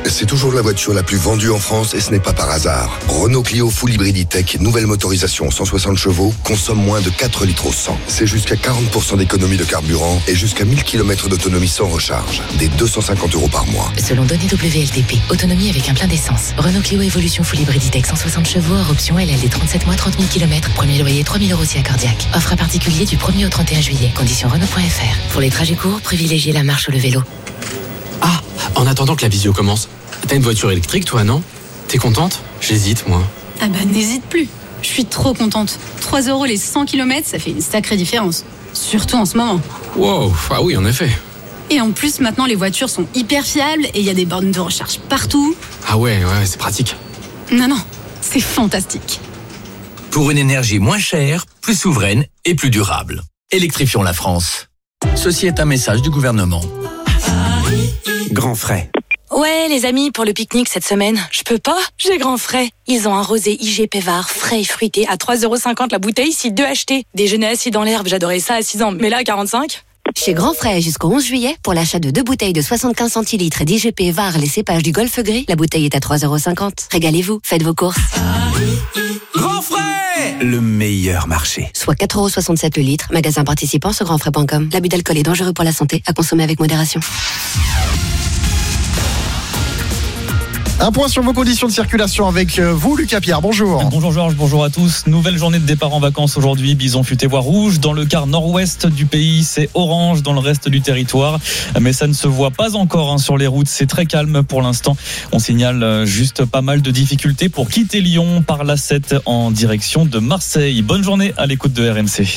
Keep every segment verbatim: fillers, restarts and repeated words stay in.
C'est toujours la voiture la plus vendue en France et ce n'est pas par hasard. Renault Clio Full Hybrid E-Tech, nouvelle motorisation cent soixante chevaux, consomme moins de quatre litres au cent. C'est jusqu'à quarante pour cent d'économie de carburant et jusqu'à mille kilomètres d'autonomie sans recharge. Des deux cent cinquante euros par mois. Selon données W L T P, autonomie avec un plein d'essence. Renault Clio Evolution Full Hybrid E-Tech cent soixante chevaux, hors option L L D trente-sept mois, trente mille kilomètres. Premier loyer trois mille euros si accordiaque. Offre à particulier du premier au trente et un juillet. Conditions Renault point F R. Pour les trajets courts, privilégiez la marche ou le vélo. Ah, en attendant que la visio commence, t'as une voiture électrique toi, non? T'es contente? J'hésite moi. Ah bah n'hésite plus. Je suis trop contente. trois euros les cent kilomètres, ça fait une sacrée différence. Surtout en ce moment. Wow, ah oui en effet. Et en plus maintenant les voitures sont hyper fiables et il y a des bornes de recharge partout. Ah ouais, ouais, c'est pratique. Non, non, c'est fantastique. Pour une énergie moins chère, plus souveraine et plus durable. Électrifions la France. Ceci est un message du gouvernement. Grand Frais. Ouais, les amis, pour le pique-nique cette semaine, je peux pas, j'ai Grand Frais. Ils ont un rosé I G Pévard, frais et fruité, à trois euros cinquante la bouteille, si deux achetés. Déjeuner assis dans l'herbe, j'adorais ça à six ans, mais là, à quarante-cinq. Chez Grand Frais, jusqu'au onze juillet, pour l'achat de deux bouteilles de soixante-quinze centilitres d'I G P V A R, les cépages du Golfe Gris, la bouteille est à trois euros cinquante. Régalez-vous, faites vos courses. Grand Frais, le meilleur marché. Soit quatre euros soixante-sept le litre, magasin participant sur grand frais point com. L'abus d'alcool est dangereux pour la santé, à consommer avec modération. Un point sur vos conditions de circulation avec vous, Lucas Pierre. Bonjour. Bonjour Georges, bonjour à tous. Nouvelle journée de départ en vacances aujourd'hui. Bison futé voie rouge. Dans le quart nord-ouest du pays, c'est orange dans le reste du territoire. Mais ça ne se voit pas encore hein, sur les routes. C'est très calme pour l'instant. On signale juste pas mal de difficultés pour quitter Lyon par l'A sept en direction de Marseille. Bonne journée à l'écoute de R M C.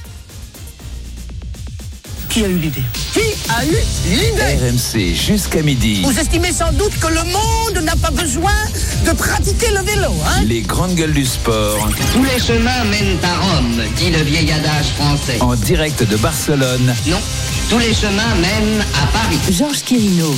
Qui a eu l'idée? Qui a eu l'idée? R M C jusqu'à midi. Vous estimez sans doute que le monde n'a pas besoin de pratiquer le vélo, hein? Les grandes gueules du sport. Tous les chemins mènent à Rome, dit le vieil adage français. En direct de Barcelone. Non, tous les chemins mènent à Paris. Georges Quirino.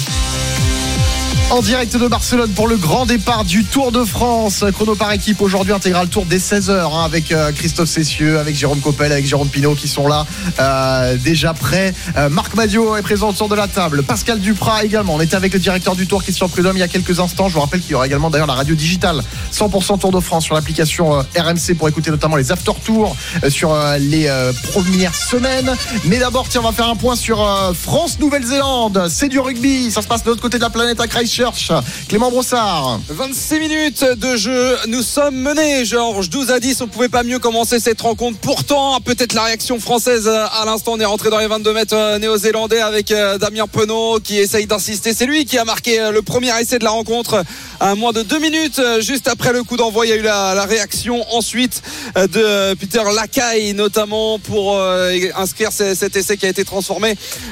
En direct de Barcelone pour le grand départ du Tour de France. Chrono par équipe aujourd'hui, intégral tour dès seize heures hein, avec euh, Christophe Cessieux, avec Jérôme Coppel, avec Jérôme Pinault qui sont là euh, déjà prêts. Euh, Marc Madiot est présent autour de la table. Pascal Duprat également. On était avec le directeur du Tour, Christian Prudhomme, il y a quelques instants. Je vous rappelle qu'il y aura également d'ailleurs la radio digitale cent pour cent Tour de France sur l'application euh, R M C pour écouter notamment les after-tours euh, sur euh, les euh, premières semaines. Mais d'abord, tiens, on va faire un point sur euh, France-Nouvelle-Zélande. C'est du rugby. Ça se passe de l'autre côté de la planète à Christchurch. Clément Brossard. vingt-six minutes de jeu, nous sommes menés Georges, douze à dix, on ne pouvait pas mieux commencer cette rencontre. Pourtant, peut-être la réaction française à l'instant, on est rentré dans les vingt-deux mètres néo-zélandais avec Damien Penaud qui essaye d'insister. C'est lui qui a marqué le premier essai de la rencontre à moins de deux minutes. Juste après le coup d'envoi, il y a eu la, la réaction ensuite de Peter Lacaille notamment pour inscrire cet essai qui a été transformé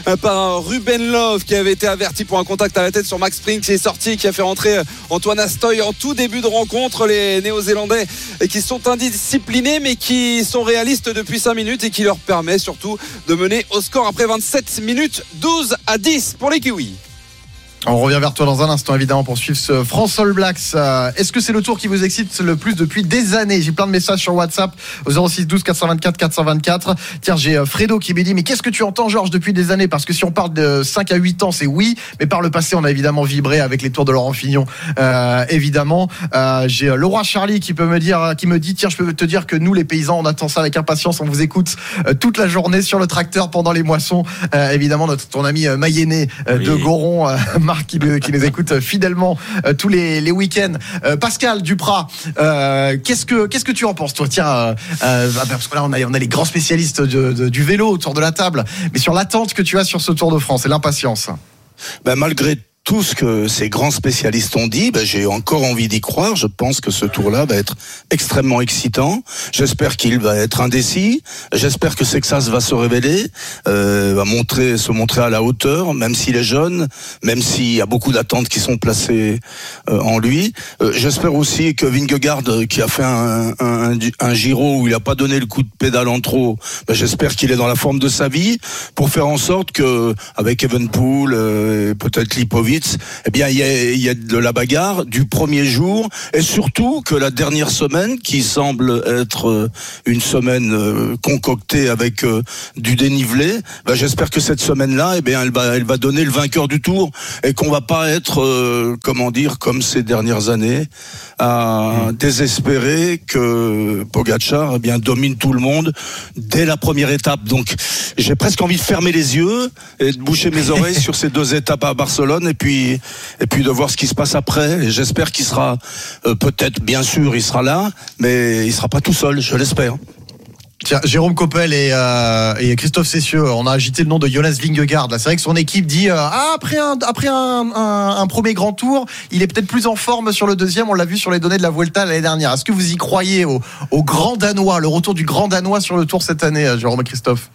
par Ruben Love qui avait été averti pour un contact à la tête sur Max Sprint qui est sorti, qui a fait rentrer Antoine Astoy en tout début de rencontre. Les Néo-Zélandais qui sont indisciplinés mais qui sont réalistes depuis cinq minutes et qui leur permet surtout de mener au score après vingt-sept minutes, douze à dix pour les Kiwis. On revient vers toi dans un instant évidemment pour suivre ce France All Blacks. Euh, est-ce que c'est le tour qui vous excite le plus depuis des années? J'ai plein de messages sur WhatsApp au zéro six douze quatre cent vingt-quatre quatre cent vingt-quatre. Tiens, j'ai Fredo qui me dit mais qu'est-ce que tu entends Georges depuis des années? Parce que si on parle de cinq à huit ans c'est oui, mais par le passé on a évidemment vibré avec les tours de Laurent Fignon euh, évidemment. Euh, j'ai le roi Charlie qui peut me dire, qui me dit tiens je peux te dire que nous les paysans on attend ça avec impatience, on vous écoute euh, toute la journée sur le tracteur pendant les moissons. Euh, évidemment notre ton ami euh, Mayennais euh, oui. de Goron euh, Qui, qui les écoute fidèlement euh, tous les, les week-ends. Euh, Pascal Duprat, euh, qu'est-ce que qu'est-ce que tu en penses toi? Tiens, euh, euh, parce que là on a on a les grands spécialistes de, de, du vélo autour de la table, mais sur l'attente que tu as sur ce Tour de France et l'impatience. Ben malgré tout ce que ces grands spécialistes ont dit, ben j'ai encore envie d'y croire. Je pense que ce tour-là va être extrêmement excitant. J'espère qu'il va être indécis. J'espère que Sexas va se révéler, euh, va montrer, se montrer à la hauteur, même s'il est jeune, même s'il y a beaucoup d'attentes qui sont placées euh, en lui. Euh, j'espère aussi que Vingegaard, qui a fait un, un, un Giro où il n'a pas donné le coup de pédale en trop, ben j'espère qu'il est dans la forme de sa vie pour faire en sorte que, avec Evenepoel, euh, peut-être Lipovic, Lipovic, eh bien il y a, il y a de la bagarre du premier jour, et surtout que la dernière semaine, qui semble être une semaine concoctée avec du dénivelé, ben j'espère que cette semaine-là, eh bien elle va, elle va donner le vainqueur du tour, et qu'on va pas être, euh, comment dire, comme ces dernières années, à désespérer que Pogačar eh bien domine tout le monde dès la première étape. Donc j'ai presque envie de fermer les yeux et de boucher mes oreilles sur ces deux étapes à Barcelone, et puis et puis de voir ce qui se passe après. Et j'espère qu'il sera euh, peut-être, bien sûr, il sera là, mais il sera pas tout seul, je l'espère. Tiens, Jérôme Coppel et, euh, et Christophe Cessieux, on a agité le nom de Jonas Vingegaard. Là, c'est vrai que son équipe dit euh, ah, après un après un, un, un premier grand tour, il est peut-être plus en forme sur le deuxième. On l'a vu sur les données de la Vuelta l'année dernière. Est-ce que vous y croyez au, au grand Danois, le retour du grand Danois sur le Tour cette année, Jérôme et Christophe?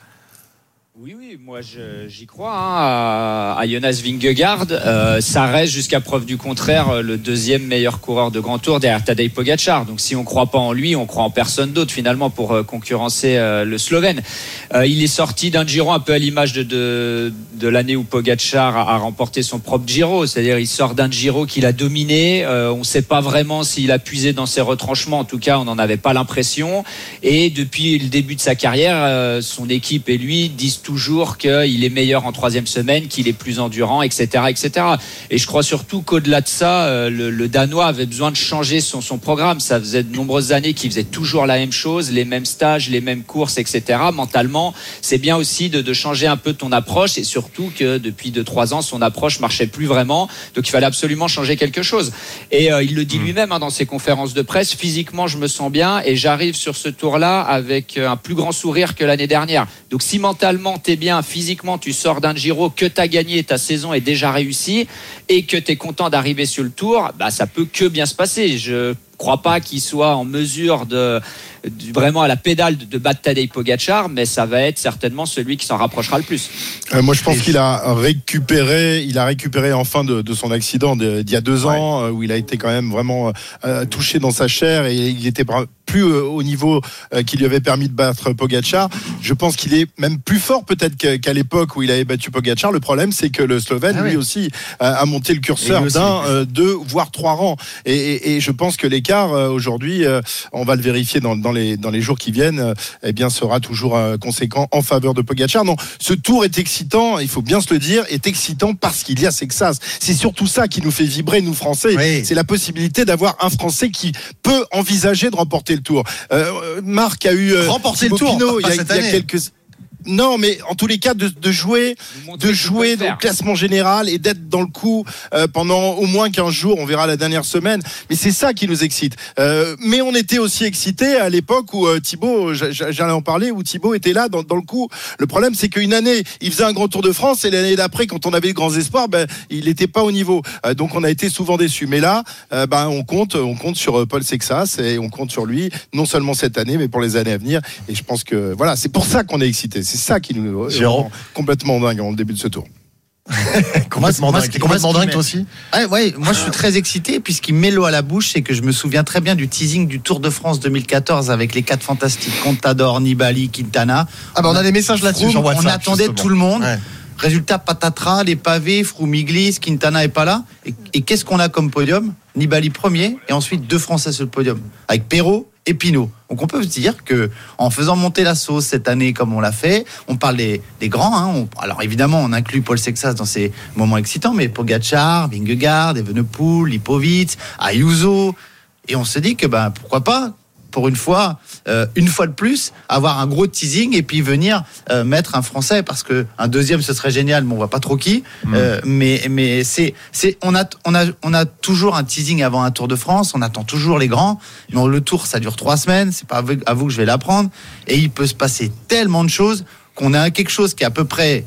Oui, oui, moi je, j'y crois hein, à, à Jonas Vingegaard. Euh, ça reste jusqu'à preuve du contraire le deuxième meilleur coureur de Grand Tour derrière Tadej Pogačar. Donc si on ne croit pas en lui, on croit en personne d'autre finalement pour euh, concurrencer euh, le Slovène. Euh, il est sorti d'un Giro un peu à l'image de, de, de l'année où Pogačar a, a remporté son propre Giro. C'est-à-dire il sort d'un Giro qu'il a dominé. Euh, on ne sait pas vraiment s'il a puisé dans ses retranchements. En tout cas, on n'en avait pas l'impression. Et depuis le début de sa carrière, euh, son équipe et lui disent toujours qu'il est meilleur en troisième semaine, qu'il est plus endurant, et cetera, et cetera. Et je crois surtout qu'au-delà de ça, le, le Danois avait besoin de changer son, son programme. Ça faisait de nombreuses années qu'il faisait toujours la même chose, les mêmes stages, les mêmes courses, et cetera. Mentalement, c'est bien aussi de, de changer un peu ton approche, et surtout que depuis deux trois ans, son approche marchait plus vraiment. Donc il fallait absolument changer quelque chose. Et euh, il le dit lui-même hein, dans ses conférences de presse. Physiquement, je me sens bien et j'arrive sur ce tour-là avec un plus grand sourire que l'année dernière. Donc si mentalement t'es bien, physiquement tu sors d'un Giro, que t'as gagné, ta saison est déjà réussie et que t'es content d'arriver sur le Tour, bah ça peut que bien se passer. Je crois pas qu'il soit en mesure de, de vraiment à la pédale de, de battre Tadej Pogačar, mais ça va être certainement celui qui s'en rapprochera le plus. Euh, moi je pense qu'il a récupéré, il a récupéré enfin de, de son accident de, d'il y a deux ouais. ans euh, où il a été quand même vraiment euh, touché dans sa chair et il était plus euh, au niveau euh, qui lui avait permis de battre Pogačar. Je pense qu'il est même plus fort peut-être qu'à, qu'à l'époque où il avait battu Pogačar. Le problème c'est que le Slovène ah lui ouais. aussi euh, a monté le curseur d'un, euh, deux voire trois rangs et, et, et je pense que l'écart euh, aujourd'hui, euh, on va le vérifier dans, dans les dans les jours qui viennent, euh, eh bien sera toujours euh, conséquent en faveur de Pogačar. Non, ce tour est excitant, il faut bien se le dire, est excitant parce qu'il y a Sexas. C'est surtout ça qui nous fait vibrer nous Français. Oui. C'est la possibilité d'avoir un Français qui peut envisager de remporter le tour. Euh, Marc a eu euh, remporter le tour Pinot, il y a, il y a quelques Non, mais en tous les cas, de, de jouer, de jouer dans le classement général et d'être dans le coup euh, pendant au moins quinze jours. On verra la dernière semaine. Mais c'est ça qui nous excite. Euh, mais on était aussi excités à l'époque où euh, Thibaut, j'allais en parler, où Thibaut était là dans, dans le coup. Le problème, c'est qu'une année, il faisait un grand Tour de France et l'année d'après, quand on avait de grands espoirs, ben, il n'était pas au niveau. Euh, donc on a été souvent déçus. Mais là, euh, ben, on compte, on compte sur Paul Sexas et on compte sur lui, non seulement cette année, mais pour les années à venir. Et je pense que voilà, c'est pour ça qu'on est excités. C'est ça qui nous rend complètement dingue en début de ce tour. complètement moi, dingue. T'es complètement dingue toi aussi. Ouais, ouais, moi je suis très excité puisqu'il met l'eau à la bouche, c'est que je me souviens très bien du teasing du Tour de France deux mille quatorze avec les quatre fantastiques Contador, Nibali, Quintana. Ah bah on a des messages là-dessus Froome, sur WhatsApp. On attendait justement. Tout le monde. Ouais. Résultat patatras, les pavés, Froome il glisse, Quintana est pas là. Et, et qu'est-ce qu'on a comme podium? Nibali premier et ensuite deux Français sur le podium avec Perrault et Pinot. Donc on peut se dire que en faisant monter la sauce cette année comme on l'a fait, on parle des, des grands. Hein, on, alors évidemment on inclut Paul Sexas dans ces moments excitants, mais Pogačar, Vingegaard, Evenepoel, Lipovic, Ayuso, et on se dit que ben pourquoi pas. Pour une fois, euh, une fois de plus, avoir un gros teasing et puis venir euh, mettre un Français, parce que un deuxième ce serait génial, mais on voit pas trop qui. Mmh. Euh, mais mais c'est c'est on a on a on a toujours un teasing avant un Tour de France, on attend toujours les grands. Mais le Tour ça dure trois semaines, c'est pas à vous que je vais l'apprendre. Et il peut se passer tellement de choses qu'on a quelque chose qui est à peu près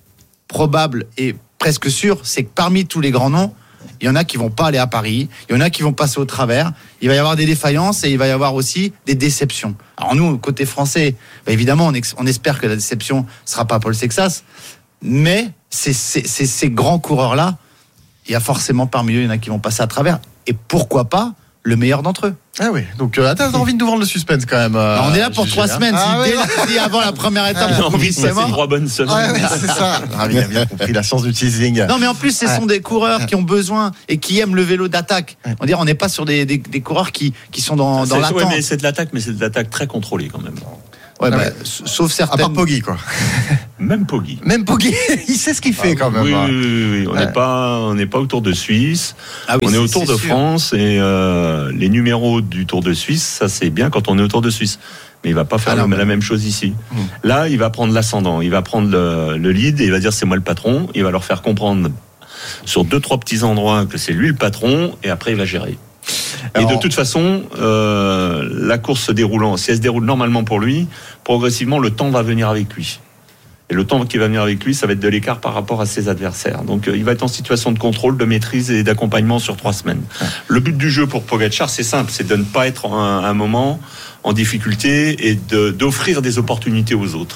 probable et presque sûr, c'est que parmi tous les grands noms, il y en a qui vont pas aller à Paris, il y en a qui vont passer au travers, il va y avoir des défaillances et il va y avoir aussi des déceptions. Alors nous, côté français, bah évidemment, on, ex- on espère que la déception sera pas Paul Sexas, mais c'est, c'est, c'est, ces grands coureurs-là, il y a forcément parmi eux, il y en a qui vont passer à travers. Et pourquoi pas le meilleur d'entre eux. Ah oui, donc euh, attends, t'as envie de nous vendre le suspense quand même. Euh, Alors, on est là pour G G, trois hein. semaines. Ah, si ouais, dès la- avant la première étape, Ah, on envie de c'est mort. trois bonnes semaines. Ouais, ouais, c'est ça. Ah, il a bien compris la science du teasing. Non, mais en plus, ce Ouais. sont des coureurs qui ont besoin et qui aiment le vélo d'attaque. On dirait, on n'est pas sur des, des, des coureurs qui, qui sont dans, dans C'est- l'attente. ouais, mais c'est de l'attaque, mais c'est de l'attaque très contrôlée quand même. Ouais, Ah bah, ouais. s- sauf À certaines. part Poggi, quoi. Même Poggi. Même Poggi, il sait ce qu'il fait quand même. Oui, hein. oui, oui, oui. On n'est Ouais. pas, on n'est pas au Tour de Suisse. Ah oui, on est, c'est- au Tour c'est de sûr. France et euh, les numéros du Tour de Suisse, ça c'est bien quand on est au Tour de Suisse. Mais il va pas faire Ah non, le- mais- la même chose ici. Mmh. Là, il va prendre l'ascendant, il va prendre le, le lead et il va dire c'est moi le patron. Il va leur faire comprendre sur deux trois petits endroits que c'est lui le patron et après il va gérer. Alors- Et de toute façon, euh, la course se déroulant, si elle se déroule normalement pour lui, progressivement le temps va venir avec lui. Et le temps qui va venir avec lui, ça va être de l'écart par rapport à ses adversaires. Donc euh, il va être en situation de contrôle, de maîtrise et d'accompagnement sur trois semaines. Le but du jeu pour Pogačar, c'est simple, c'est de ne pas être à un, un moment en difficulté et de, d'offrir des opportunités aux autres.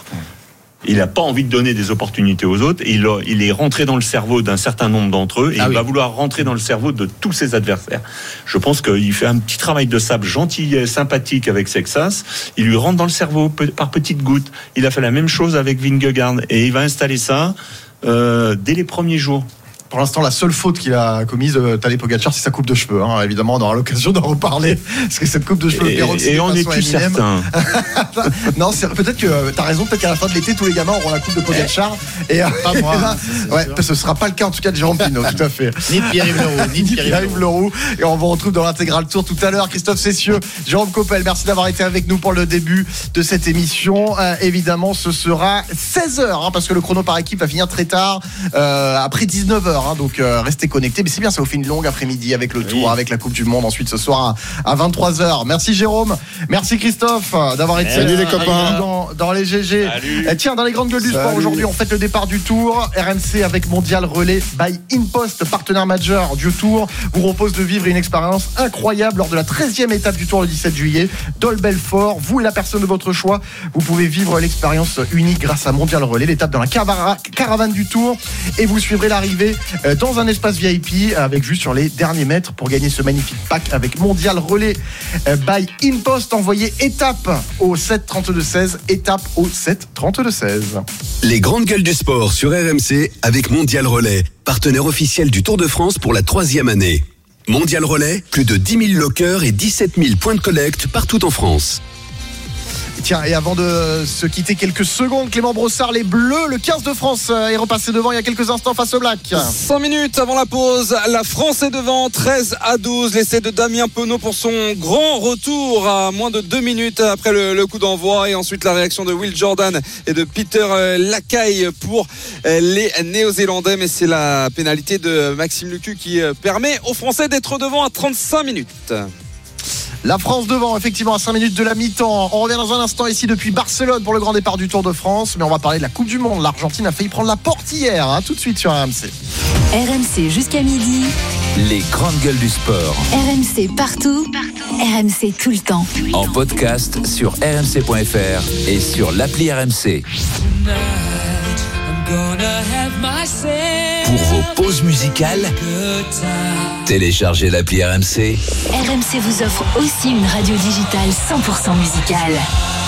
Il n'a pas envie de donner des opportunités aux autres. Et il, a- il est rentré dans le cerveau d'un certain nombre d'entre eux et Ah il oui. va vouloir rentrer dans le cerveau de tous ses adversaires. Je pense qu'il fait un petit travail de sable gentil et sympathique avec Sexas. Il lui rentre dans le cerveau pe- par petites gouttes. Il a fait la même chose avec Vingegaard et il va installer ça euh, dès les premiers jours. Pour l'instant, la seule faute qu'il a commise, euh, Tadej Pogačar, c'est sa coupe de cheveux. Hein. Évidemment, on aura l'occasion d'en reparler. Parce que cette coupe de cheveux Et, peroxydée et en façon es-tu Eminem. certain? Non, c'est, peut-être que euh, t'as raison. Peut-être qu'à la fin de l'été, tous les gamins auront la coupe de Pogačar. Et, euh, Pas moi, et là, hein, ça, c'est ouais, sûr. parce que ce sera pas le cas en tout cas de Jérôme Pinault, tout à fait. Ni de Pierre-Yves Leroux, ni de Ni Pierre-Yves Pierre-Yves Leroux. Et on vous retrouve dans l'intégral tour tout à l'heure. Christophe Cessieux, Jérôme Coppel, merci d'avoir été avec nous pour le début de cette émission. Euh, évidemment, ce sera seize heures, hein, parce que le chrono par équipe va finir très tard, euh, après dix-neuf heures. Hein, donc euh, restez connectés. Mais c'est bien, ça vous fait une longue après-midi avec le tour, avec la Coupe du Monde. Ensuite, ce soir à, à vingt-trois heures. Merci Jérôme, merci Christophe euh, d'avoir été Salut euh, les copains. avec nous dans, dans les G G. Euh, tiens, dans les grandes gueules du sport Salut. aujourd'hui, on fête le départ du Tour. R M C avec Mondial Relais by InPost, partenaire majeur du Tour, vous propose de vivre une expérience incroyable lors de la treizième étape du Tour le dix-sept juillet. Dol Belfort, vous et la personne de votre choix, vous pouvez vivre l'expérience unique grâce à Mondial Relais, l'étape dans la caravane, caravane du Tour, et vous suivrez l'arrivée euh, dans un espace V I P avec vue sur les derniers mètres pour gagner ce magnifique pack avec Mondial Relais euh, by InPost. Envoyez étape au sept trente-deux seize, étape au sept trente-deux seize. Les grandes gueules du sport sur R M C avec Mondial Relais, partenaire officiel du Tour de France pour la troisième année. Mondial Relais, plus de dix mille lockers et dix-sept mille points de collecte partout en France. Tiens, et avant de se quitter quelques secondes, Clément Brossard, les Bleus, le quinze de France est repassé devant il y a quelques instants face au Black. cinq minutes avant la pause, la France est devant treize à douze. L'essai de Damien Penaud pour son grand retour à moins de deux minutes après le, le coup d'envoi. Et ensuite la réaction de Will Jordan et de Peter Lacaille pour les Néo-Zélandais. Mais c'est la pénalité de Maxime Lucu qui permet aux Français d'être devant à trente-cinq minutes. La France devant, effectivement, à cinq minutes de la mi-temps. On revient dans un instant ici depuis Barcelone pour le grand départ du Tour de France. Mais on va parler de la Coupe du Monde. L'Argentine a failli prendre la porte hier. Hein, tout de suite sur R M C. R M C jusqu'à midi. Les grandes gueules du sport. R M C partout. partout. R M C tout le temps. En podcast sur r m c point f r et sur l'appli R M C. Pour vos pauses musicales, téléchargez l'appli R M C. R M C vous offre aussi une radio digitale cent pour cent musicale.